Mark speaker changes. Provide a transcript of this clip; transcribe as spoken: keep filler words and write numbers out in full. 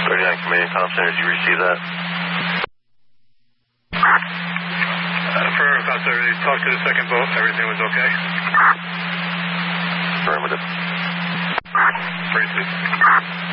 Speaker 1: thirty-nine Command Thompson, did you receive that?
Speaker 2: Uh, for Officer, you talked to the second boat, everything was okay?
Speaker 1: Affirmative.
Speaker 2: Great.